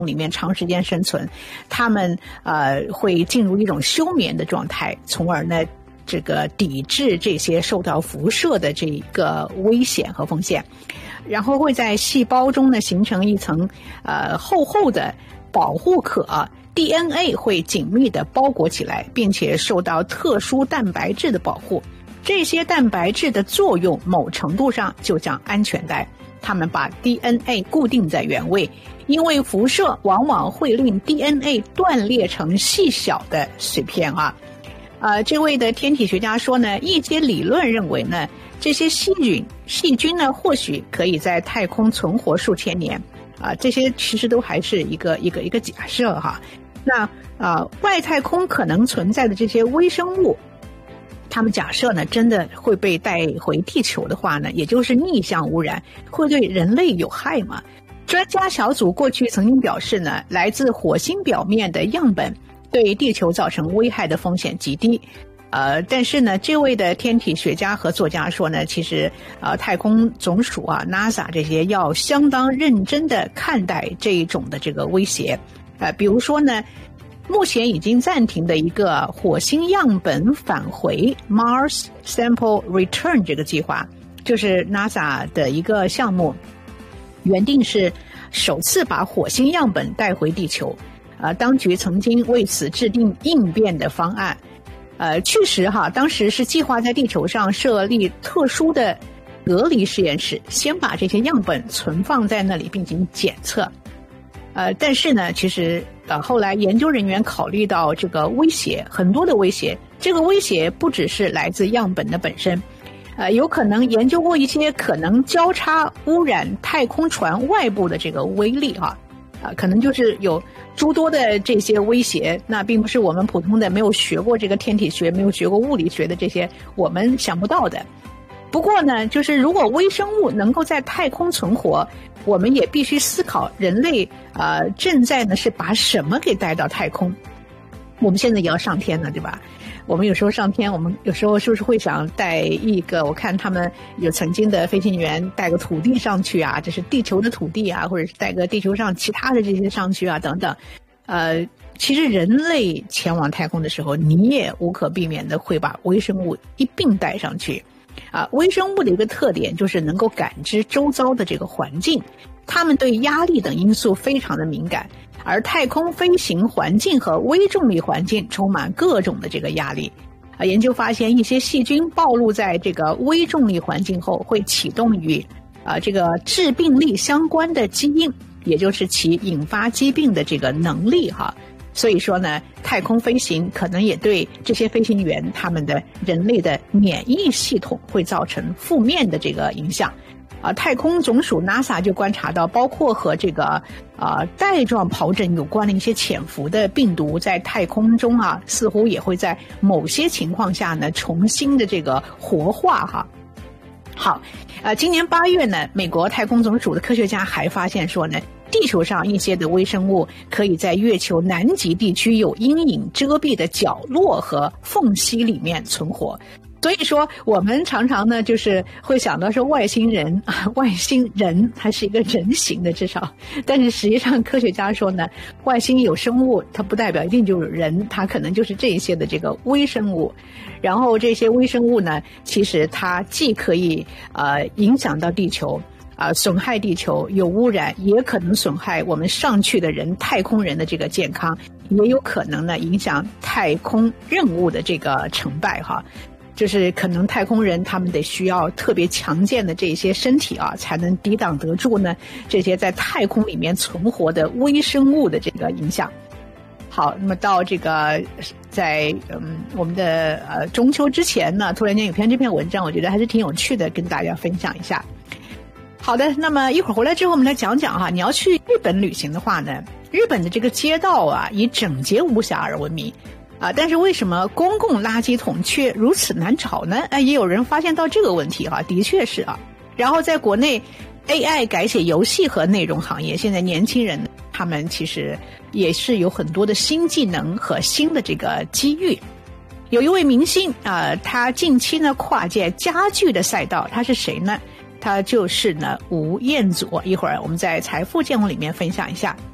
里面长时间生存，它们会进入一种休眠的状态，从而呢这个抵制这些受到辐射的这个危险和风险，然后会在细胞中呢形成一层厚厚的保护壳，DNA 会紧密地包裹起来，并且受到特殊蛋白质的保护。这些蛋白质的作用某程度上就像安全带，它们把 DNA 固定在原位，因为辐射往往会令 DNA 断裂成细小的碎片这位的天体学家说呢，一些理论认为呢，这些细菌呢或许可以在太空存活数千年这些其实都还是一个假设那外太空可能存在的这些微生物，他们假设呢真的会被带回地球的话呢，也就是逆向污染，会对人类有害吗？专家小组过去曾经表示呢，来自火星表面的样本对地球造成危害的风险极低。但是呢，这位的天体学家和作家说呢，其实太空总署NASA 这些要相当认真的看待这一种的这个威胁。比如说呢，目前已经暂停的一个火星样本返回 Mars Sample Return 这个计划，就是 NASA 的一个项目，原定是首次把火星样本带回地球。当局曾经为此制定应变的方案。确实当时是计划在地球上设立特殊的隔离实验室，先把这些样本存放在那里并进行检测。但是呢，其实后来研究人员考虑到这个威胁，很多的威胁，这个威胁不只是来自样本的本身，有可能研究过一些可能交叉污染太空船外部的这个威力可能就是有诸多的这些威胁，那并不是我们普通的没有学过这个天体学、没有学过物理学的这些我们想不到的。不过呢，就是如果微生物能够在太空存活，我们也必须思考人类正在呢是把什么给带到太空。我们现在也要上天了，对吧？我们有时候上天，我们有时候是不是会想带一个，我看他们有曾经的飞行员带个土地上去这是地球的土地或者是带个地球上其他的这些上去等等。其实人类前往太空的时候，你也无可避免的会把微生物一并带上去。微生物的一个特点就是能够感知周遭的这个环境，它们对压力等因素非常的敏感。而太空飞行环境和微重力环境充满各种的这个压力。研究发现，一些细菌暴露在这个微重力环境后，会启动与这个致病力相关的基因，也就是其引发疾病的这个能力所以说呢，太空飞行可能也对这些飞行员他们的人类的免疫系统会造成负面的这个影响。太空总署 NASA 就观察到，包括和这个带状疱疹有关的一些潜伏的病毒，在太空中似乎也会在某些情况下呢重新的这个活化好，今年8月呢，美国太空总署的科学家还发现说呢，地球上一些的微生物可以在月球南极地区有阴影遮蔽的角落和缝隙里面存活。所以说我们常常呢就是会想到说外星人它是一个人形的至少，但是实际上科学家说呢，外星有生物它不代表一定就是人，它可能就是这一些的这个微生物。然后这些微生物呢，其实它既可以影响到地球损害地球，有污染，也可能损害我们上去的人太空人的这个健康，也有可能呢影响太空任务的这个成败就是可能太空人他们得需要特别强健的这些身体才能抵挡得住呢这些在太空里面存活的微生物的这个影响。好，那么到这个在我们的中秋之前呢，突然间有篇这篇文章，我觉得还是挺有趣的，跟大家分享一下。好的，那么一会儿回来之后我们来讲讲你要去日本旅行的话呢，日本的这个街道以整洁无瑕而闻名。但是为什么公共垃圾桶却如此难找呢？也有人发现到这个问题的确是然后在国内 AI 改写游戏和内容行业，现在年轻人他们其实也是有很多的新技能和新的这个机遇。有一位明星他近期呢跨界家具的赛道，他是谁呢？他就是呢吴彦祖。一会儿我们在财富见闻里面分享一下。